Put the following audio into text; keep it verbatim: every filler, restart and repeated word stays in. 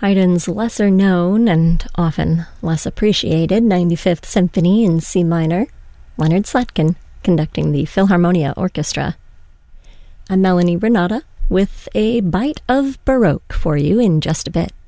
Haydn's lesser-known and often less appreciated ninety-fifth Symphony in C minor, Leonard Slatkin conducting the Philharmonia Orchestra. I'm Melanie Renata with a bite of Baroque for you in just a bit.